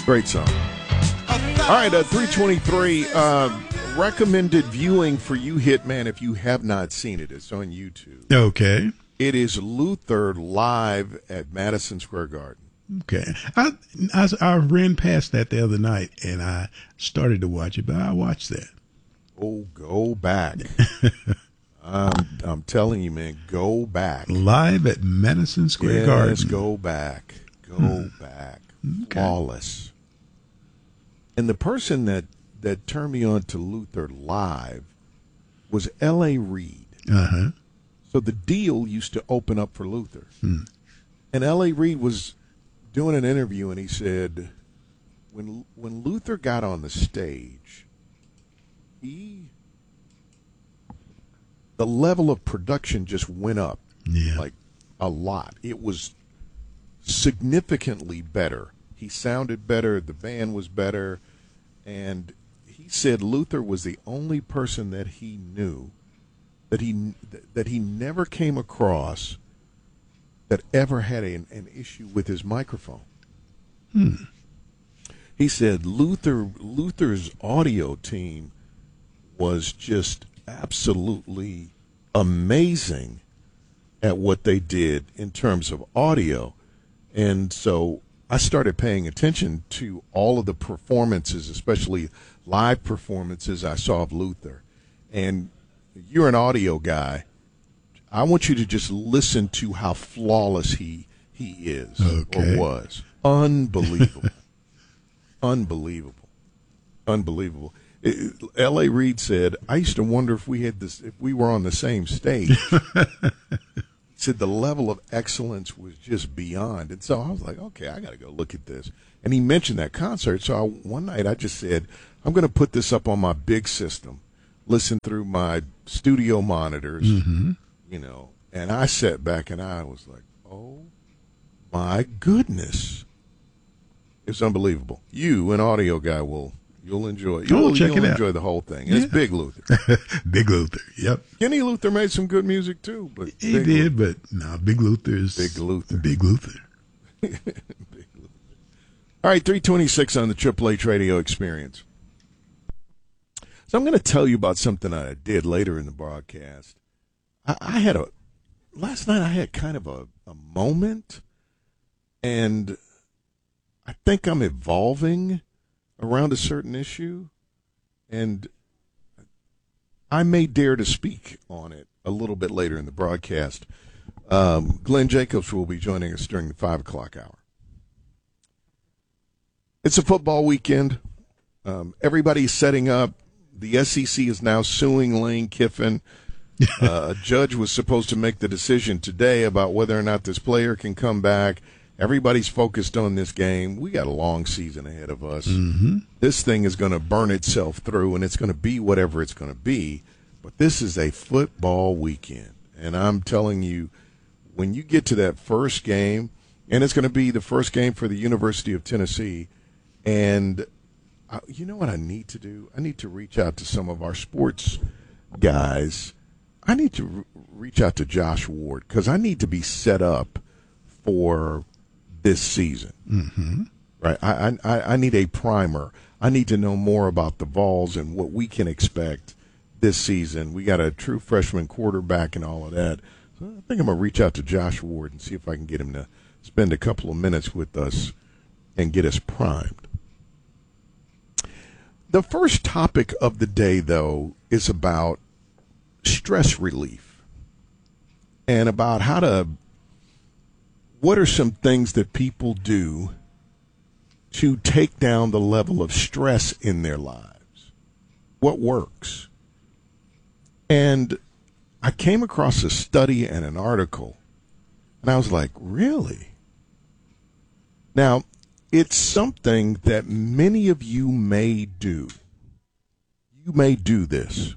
Great song. All right, 323. Recommended viewing for you, Hitman, if you have not seen it. It's on YouTube. Okay. It is Luther live at Madison Square Garden. Okay. I ran past that the other night, and I started to watch it, but I watched that. Oh, go back. I'm telling you, man, go back. Live at Madison Square Garden. Yes, go back. Go back. Okay. Flawless. And the person that turned me on to Luther live was L.A. Reid. Uh-huh. So the deal used to open up for Luther. And L.A. Reid was doing an interview, and he said, when Luther got on the stage, the level of production just went up, like a lot. It was significantly better. He sounded better. The band was better. And he said Luther was the only person that he knew that he never came across that ever had an issue with his microphone. He said Luther's audio team was just absolutely amazing at what they did in terms of audio. And so I started paying attention to all of the performances, especially live performances I saw of Luther. And you're an audio guy. I want you to just listen to how flawless he is or was. Unbelievable. Unbelievable. L.A. Reid said, I used to wonder if we were on the same stage. He said the level of excellence was just beyond. And so I was like, okay, I got to go look at this. And he mentioned that concert. So one night I just said, I'm going to put this up on my big system, listen through my studio monitors, and I sat back and I was like, oh, my goodness. It's unbelievable. You, an audio guy, you'll enjoy it. You'll enjoy the whole thing. Yeah. It's Big Luther. Big Luther, yep. Kenny Luther made some good music too, but he did. But no, Big Luther is Big Luther. Big Luther. Big Luther. All right, 326 on the Triple H Radio Experience. So I'm going to tell you about something I did later in the broadcast. Last night I had kind of a moment, and I think I'm evolving around a certain issue, and I may dare to speak on it a little bit later in the broadcast. Glenn Jacobs will be joining us during the 5 o'clock hour. It's a football weekend. Everybody's setting up. The SEC is now suing Lane Kiffin. A judge was supposed to make the decision today about whether or not this player can come back. Everybody's focused on this game. We got a long season ahead of us. This thing is going to burn itself through, and it's going to be whatever it's going to be. But this is a football weekend. And I'm telling you, when you get to that first game, and it's going to be the first game for the University of Tennessee, and you know what I need to do? I need to reach out to some of our sports guys. I need to reach out to Josh Ward because I need to be set up for this season. Right? I need a primer. I need to know more about the Vols and what we can expect this season. We got a true freshman quarterback and all of that. So I think I'm going to reach out to Josh Ward and see if I can get him to spend a couple of minutes with us and get us primed. The first topic of the day, though, is about stress relief and about what are some things that people do to take down the level of stress in their lives? What works? And I came across a study and an article, and I was like, really? Now, it's something that many of you may do. You may do this.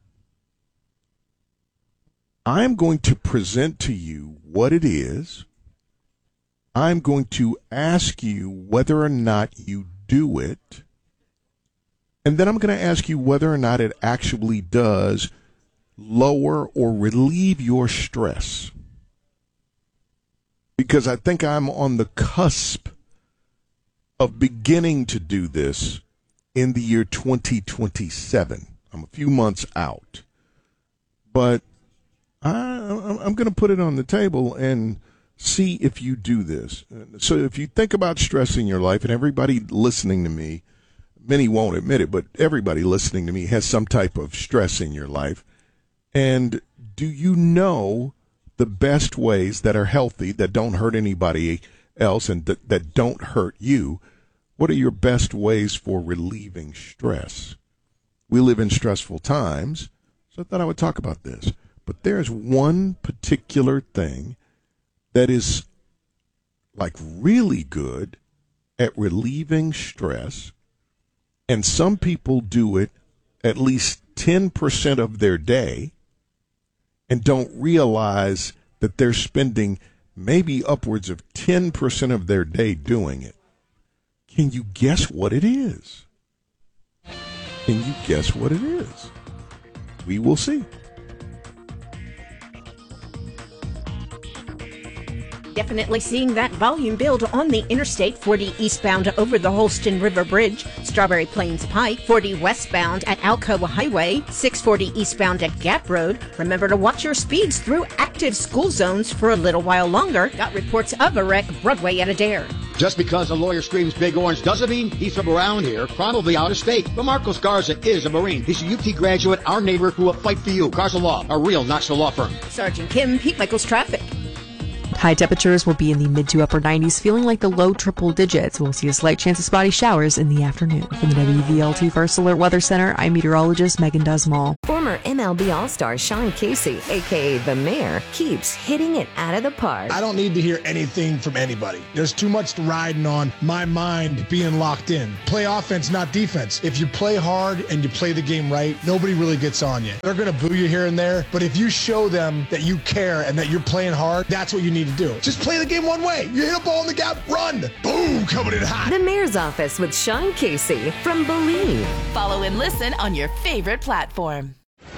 I'm going to present to you what it is. I'm going to ask you whether or not you do it. And then I'm going to ask you whether or not it actually does lower or relieve your stress. Because I think I'm on the cusp of beginning to do this in the year 2027. I'm a few months out. But I'm going to put it on the table and see if you do this. So if you think about stress in your life, and everybody listening to me, many won't admit it, but everybody listening to me has some type of stress in your life. And do you know the best ways that are healthy, that don't hurt anybody else, and that don't hurt you? What are your best ways for relieving stress? We live in stressful times, so I thought I would talk about this. But there's one particular thing that is like really good at relieving stress, and some people do it at least 10% of their day and don't realize that they're spending maybe upwards of 10% of their day doing it. Can you guess what it is? Can you guess what it is? We will see. Definitely seeing that volume build on the Interstate 40 eastbound over the Holston River Bridge, Strawberry Plains Pike, 40 westbound at Alcoa Highway, 640 eastbound at Gap Road. Remember to watch your speeds through active school zones for a little while longer. Got reports of a wreck Broadway at Adair. Just because a lawyer screams Big Orange doesn't mean he's from around here, probably out of state. But Marcos Garza is a Marine. He's a UT graduate, our neighbor who will fight for you. Garza Law, a real Knoxville law firm. Sergeant Kim, Pete Michaels Traffic. High temperatures will be in the mid to upper 90s, feeling like the low triple digits. We'll see a slight chance of spotty showers in the afternoon. From the WVLT First Alert Weather Center, I'm meteorologist Megan Dusmall. Former MLB All-Star Sean Casey, a.k.a. The Mayor, keeps hitting it out of the park. I don't need to hear anything from anybody. There's too much riding on my mind being locked in. Play offense, not defense. If you play hard and you play the game right, nobody really gets on you. They're going to boo you here and there, but if you show them that you care and that you're playing hard, that's what you need to do. Just play the game one way. You hit a ball in the gap, run. Boom, coming in hot. The Mayor's Office with Sean Casey from Believe. Follow and listen on your favorite platform.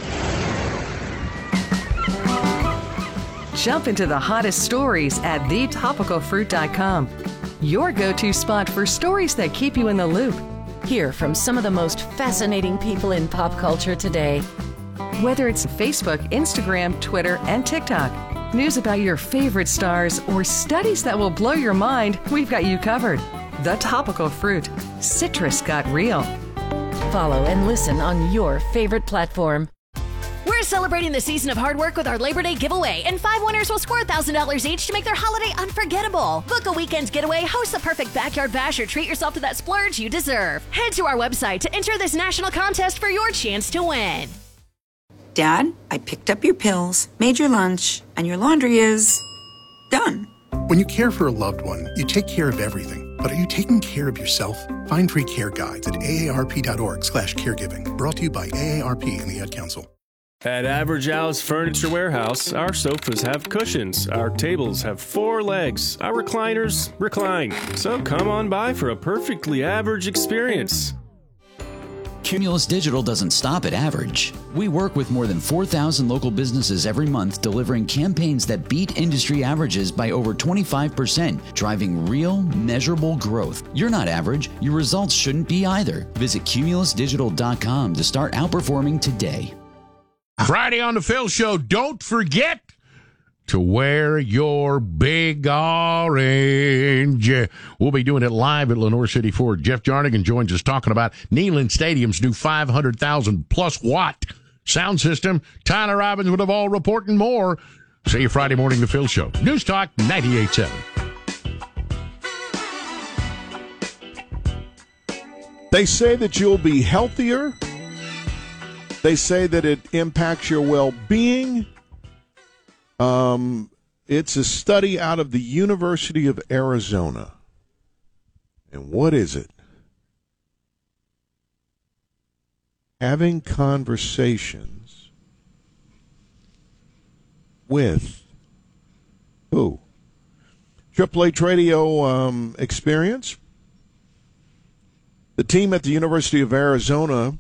Jump into the hottest stories at thetopicalfruit.com. Your go-to spot for stories that keep you in the loop. Hear from some of the most fascinating people in pop culture today. Whether it's Facebook, Instagram, Twitter, and TikTok, news about your favorite stars, or studies that will blow your mind, we've got you covered. The Topical Fruit. Citrus got real. Follow and listen on your favorite platform. We're celebrating the season of hard work with our Labor Day giveaway, and 5 winners will score $1,000 each to make their holiday unforgettable. Book a weekend getaway, host the perfect backyard bash, or treat yourself to that splurge you deserve. Head to our website to enter this national contest for your chance to win. Dad, I picked up your pills, made your lunch, and your laundry is done. When you care for a loved one, you take care of everything. But are you taking care of yourself? Find free care guides at aarp.org/caregiving. Brought to you by AARP and the Ad Council. At Average Al's Furniture Warehouse, our sofas have cushions, our tables have 4 legs, our recliners recline. So come on by for a perfectly average experience. Cumulus Digital doesn't stop at average. We work with more than 4,000 local businesses every month, delivering campaigns that beat industry averages by over 25%, driving real, measurable growth. You're not average. Your results shouldn't be either. Visit cumulusdigital.com to start outperforming today. Friday on the Phil Show, don't forget to wear your big orange. We'll be doing it live at Lenore City Ford. Jeff Jarnigan joins us talking about Neyland Stadium's new 500,000 plus watt sound system. Tyler Robbins with All Report and more. See you Friday morning, the Phil Show. News Talk 98.7. They say that you'll be healthier. They say that it impacts your well-being. It's a study out of the University of Arizona. And what is it? Having conversations with who? Triple H Radio experience. The team at the University of Arizona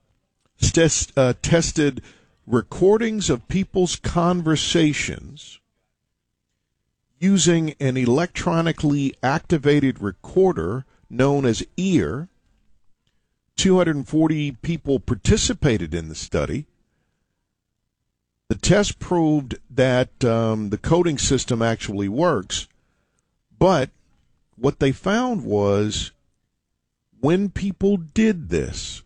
tested recordings of people's conversations using an electronically activated recorder known as EAR. 240 people participated in the study. The test proved that the coding system actually works, but what they found was when people did this,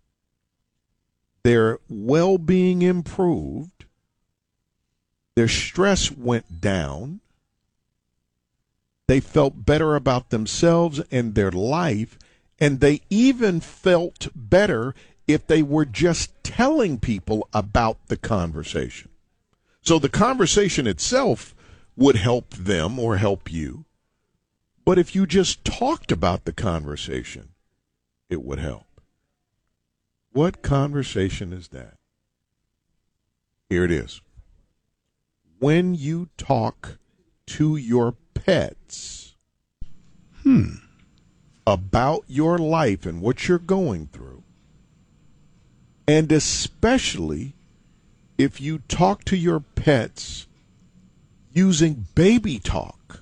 their well-being improved, their stress went down, they felt better about themselves and their life, and they even felt better if they were just telling people about the conversation. So the conversation itself would help them or help you, but if you just talked about the conversation, it would help. What conversation is that? Here it is. When you talk to your pets about your life and what you're going through, and especially if you talk to your pets using baby talk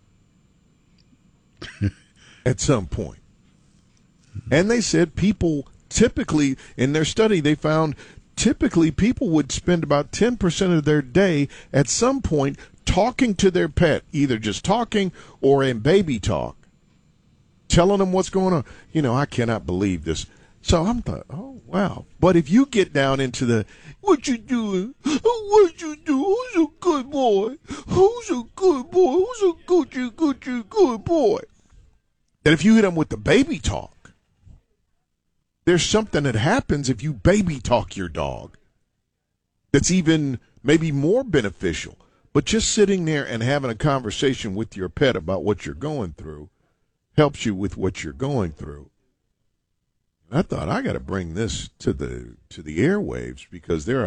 at some point. And they said people typically, in their study, they found typically people would spend about 10% of their day at some point talking to their pet, either just talking or in baby talk, telling them what's going on. You know, I cannot believe this. So I'm thought, oh, wow. But if you get down into the, what you doing? What you do? Who's a good boy? Who's a good boy? Who's a good boy? That if you hit them with the baby talk, there's something that happens if you baby talk your dog that's even maybe more beneficial. But just sitting there and having a conversation with your pet about what you're going through helps you with what you're going through. I thought I got to bring this to the airwaves because there are